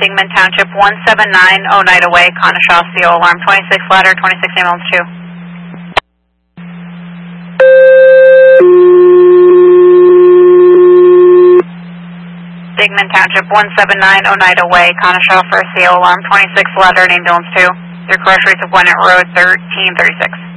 Dingman Township, 179 Oneida Way, Conishaw, CO alarm 26 ladder, 26 ambulance 2. Dingman Township, 179 Oneida Way, Conishaw for CO alarm 26 ladder and ambulance 2. Your crush rates of 1 at road 1336.